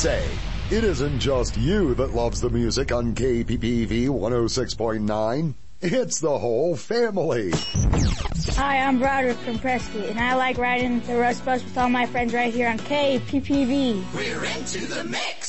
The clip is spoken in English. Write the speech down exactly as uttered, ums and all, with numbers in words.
say, it isn't just you that loves the music on K P P V one oh six point nine. It's the whole family. Hi, I'm Broderick from Prescott, and I like riding the Rust Bus with all my friends right here on K P P V. We're into the mix.